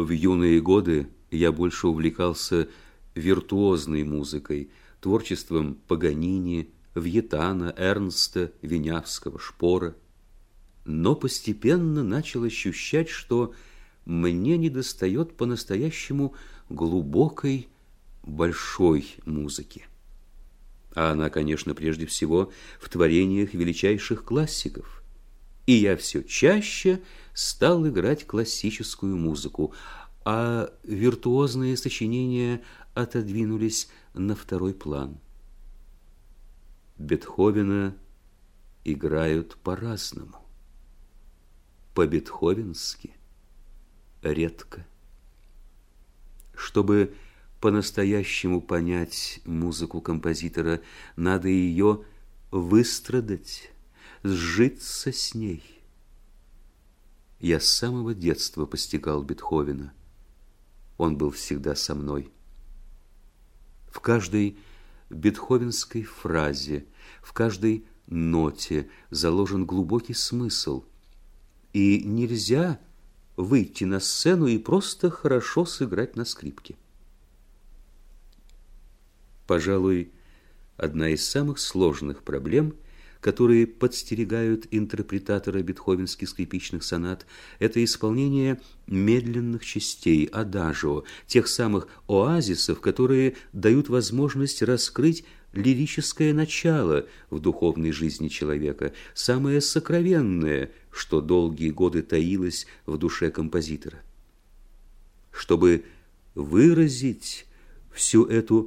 В юные годы я больше увлекался виртуозной музыкой, творчеством Паганини, Вьетана, Эрнста, Винявского, Шпора. Но постепенно начал ощущать, что мне недостает по-настоящему глубокой, большой музыки. А она, конечно, прежде всего в творениях величайших классиков. И я все чаще стал играть классическую музыку, а виртуозные сочинения отодвинулись на второй план. Бетховена играют по-разному. По-бетховенски редко. Чтобы по-настоящему понять музыку композитора, надо ее выстрадать, сжиться с ней. Я с самого детства постигал Бетховена. Он был всегда со мной. В каждой бетховенской фразе, в каждой ноте заложен глубокий смысл. И нельзя выйти на сцену и просто хорошо сыграть на скрипке. Пожалуй, одна из самых сложных проблем, которые подстерегают интерпретатора бетховенских скрипичных сонат, это исполнение медленных частей, адажио, тех самых оазисов, которые дают возможность раскрыть лирическое начало в духовной жизни человека, самое сокровенное, что долгие годы таилось в душе композитора. Чтобы выразить всю эту